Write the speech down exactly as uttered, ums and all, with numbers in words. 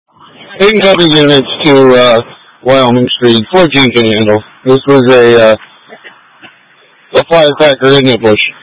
Incoming units to uh, Wyoming Street. fourteen can handle. This was a, uh, a firecracker in the bush.